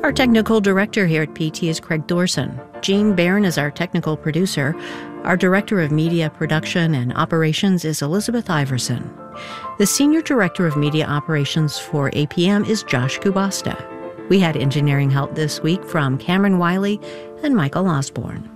Our technical director here at PT is Craig Thorson. Jean Barron is our technical producer. Our director of media production and operations is Elizabeth Iverson. The senior director of media operations for APM is Josh Kubasta. We had engineering help this week from Cameron Wiley and Michael Osborne.